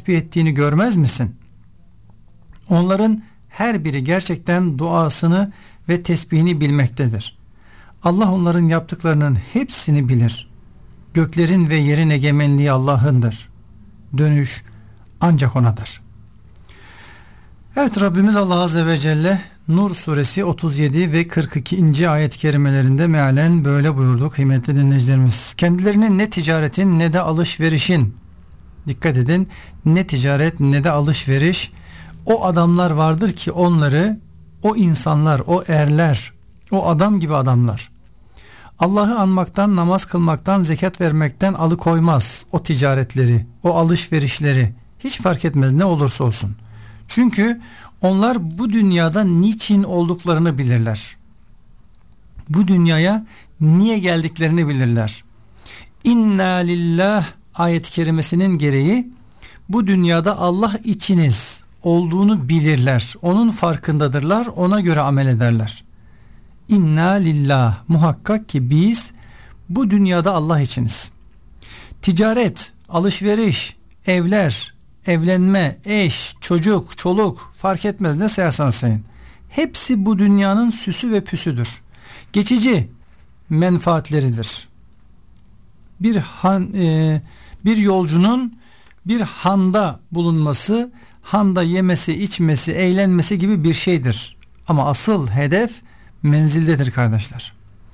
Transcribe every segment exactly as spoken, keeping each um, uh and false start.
tesbih ettiğini görmez misin? Onların her biri gerçekten duasını ve tesbihini bilmektedir. Allah onların yaptıklarının hepsini bilir. Göklerin ve yerin egemenliği Allah'ındır. Dönüş ancak O'nadır. Evet, Rabbimiz Allah Azze ve Celle Nur suresi otuz yedi ve kırk ikinci ayet-i kerimelerinde mealen böyle buyurdu kıymetli dinleyicilerimiz. Kendilerinin ne ticaretin ne de alışverişin, dikkat edin, ne ticaret ne de alışveriş, o adamlar vardır ki onları, o insanlar, o erler, o adam gibi adamlar Allah'ı anmaktan, namaz kılmaktan, zekat vermekten alıkoymaz o ticaretleri, o alışverişleri. Hiç fark etmez ne olursa olsun. Çünkü onlar bu dünyada niçin olduklarını bilirler. Bu dünyaya niye geldiklerini bilirler. İnna lillah ayet-i kerimesinin gereği bu dünyada Allah içiniz olduğunu bilirler. Onun farkındadırlar, ona göre amel ederler. İnna lillah, muhakkak ki biz bu dünyada Allah içiniz. Ticaret, alışveriş, evler, evlenme, eş, çocuk, çoluk fark etmez ne sayarsanız sayın. Hepsi bu dünyanın süsü ve püsüdür. Geçici menfaatleridir. Bir han, e, bir yolcunun bir handa bulunması, handa yemesi, içmesi, eğlenmesi gibi bir şeydir. Ama asıl hedef menzildedir kardeşler.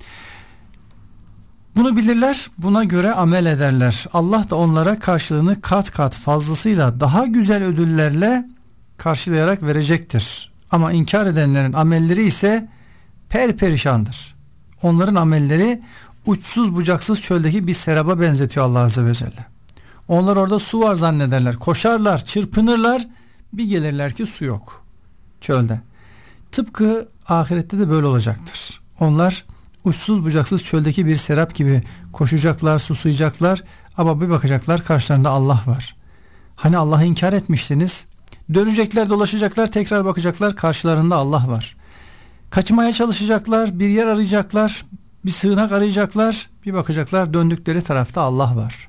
Bunu bilirler, buna göre amel ederler. Allah da onlara karşılığını kat kat fazlasıyla daha güzel ödüllerle karşılayarak verecektir. Ama inkar edenlerin amelleri ise perperişandır. Onların amelleri uçsuz bucaksız çöldeki bir seraba benzetiyor Allah Azze ve Celle. Onlar orada su var zannederler. Koşarlar, çırpınırlar. Bir gelirler ki su yok çölde. Tıpkı ahirette de böyle olacaktır. Onlar uçsuz bucaksız çöldeki bir serap gibi koşacaklar, susayacaklar ama bir bakacaklar karşılarında Allah var. Hani Allah'ı inkar etmiştiniz? Dönecekler, dolaşacaklar, tekrar bakacaklar karşılarında Allah var. Kaçmaya çalışacaklar, bir yer arayacaklar, bir sığınak arayacaklar, bir bakacaklar döndükleri tarafta Allah var.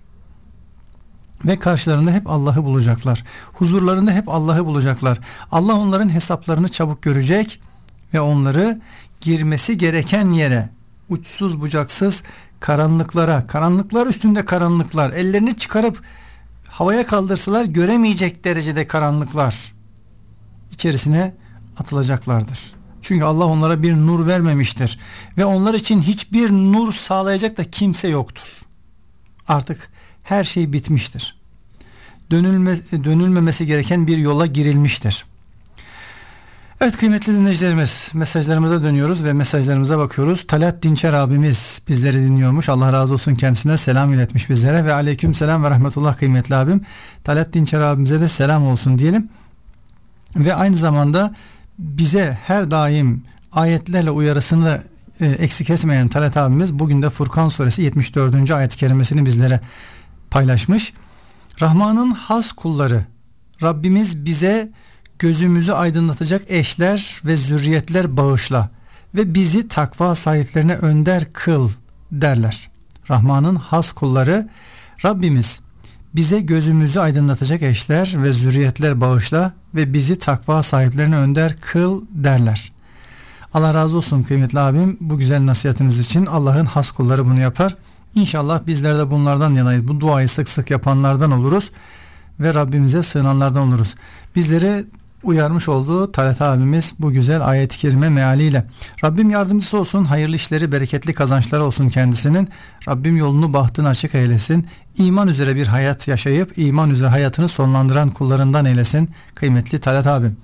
Ve karşılarında hep Allah'ı bulacaklar. Huzurlarında hep Allah'ı bulacaklar. Allah onların hesaplarını çabuk görecek ve onları girmesi gereken yere, uçsuz bucaksız karanlıklara, karanlıklar üstünde karanlıklar, ellerini çıkarıp havaya kaldırsalar göremeyecek derecede karanlıklar içerisine atılacaklardır. Çünkü Allah onlara bir nur vermemiştir ve onlar için hiçbir nur sağlayacak da kimse yoktur. Artık her şey bitmiştir. Dönülme, dönülmemesi gereken bir yola girilmiştir. Evet kıymetli dinleyicilerimiz, mesajlarımıza dönüyoruz ve mesajlarımıza bakıyoruz. Talat Dinçer abimiz bizleri dinliyormuş. Allah razı olsun, kendisine selam iletmiş bizlere ve aleyküm selam ve rahmetullah kıymetli abim. Talat Dinçer abimize de selam olsun diyelim. Ve aynı zamanda bize her daim ayetlerle uyarısını e, eksik etmeyen Talat abimiz bugün de Furkan suresi yetmiş dördüncü ayet-i kerimesini bizlere paylaşmış. Rahman'ın has kulları, Rabbimiz bize gözümüzü aydınlatacak eşler ve zürriyetler bağışla ve bizi takva sahiplerine önder kıl derler. Rahman'ın has kulları, Rabbimiz bize gözümüzü aydınlatacak eşler ve zürriyetler bağışla ve bizi takva sahiplerine önder kıl derler. Allah razı olsun kıymetli abim bu güzel nasihatiniz için. Allah'ın has kulları bunu yapar. İnşallah bizler de bunlardan yanayız. Bu duayı sık sık yapanlardan oluruz ve Rabbimize sığınanlardan oluruz. Bizleri uyarmış olduğu Talat abimiz bu güzel ayet-i kerime mealiyle. Rabbim yardımcısı olsun, hayırlı işleri, bereketli kazançları olsun kendisinin. Rabbim yolunu, bahtını açık eylesin. İman üzere bir hayat yaşayıp iman üzere hayatını sonlandıran kullarından eylesin kıymetli Talat abim.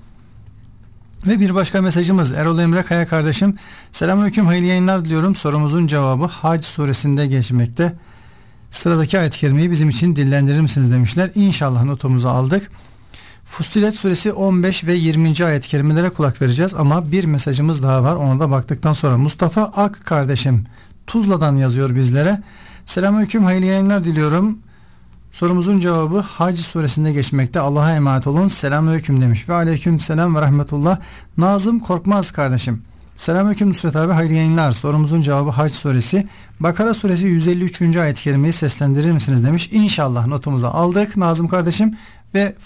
Ve bir başka mesajımız Erol Emre Kaya kardeşim. Selamünaleyküm, hayırlı yayınlar diliyorum. Sorumuzun cevabı Hac suresinde geçmekte. Sıradaki ayet-i kerimeyi bizim için dillendirir misiniz demişler. İnşallah notumuzu aldık. Fussilet suresi on beş ve yirminci ayet-i kerimelere kulak vereceğiz ama bir mesajımız daha var. Ona da baktıktan sonra Mustafa Ak kardeşim Tuzla'dan yazıyor bizlere. Selamünaleyküm, hayırlı yayınlar diliyorum. Sorumuzun cevabı Hac suresinde geçmekte. Allah'a emanet olun. Selamünaleyküm demiş. Ve aleyküm selam ve rahmetullah. Nazım Korkmaz kardeşim. Selamünaleyküm Nusret abi, hayırlı yayınlar. Sorumuzun cevabı Hac suresi. Bakara suresi yüz elli üçüncü ayet-i kerimeyi seslendirir misiniz demiş. İnşallah notumuza aldık Nazım kardeşim ve